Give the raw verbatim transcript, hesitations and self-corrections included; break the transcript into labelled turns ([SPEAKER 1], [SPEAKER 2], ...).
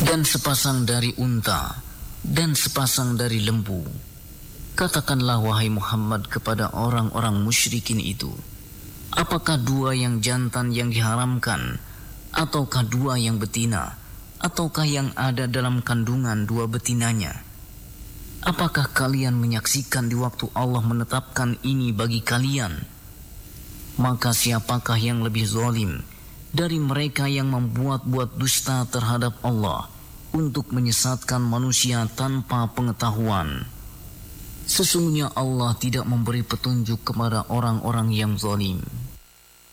[SPEAKER 1] dan sepasang dari unta, dan sepasang dari lembu. Katakanlah wahai Muhammad kepada orang-orang musyrikin itu, apakah dua yang jantan yang diharamkan, ataukah dua yang betina, ataukah yang ada dalam kandungan dua betinanya? Apakah kalian menyaksikan di waktu Allah menetapkan ini bagi kalian? Maka siapakah yang lebih zalim dari mereka yang membuat-buat dusta terhadap Allah untuk menyesatkan manusia tanpa pengetahuan? Sesungguhnya Allah tidak memberi petunjuk kepada orang-orang yang zalim.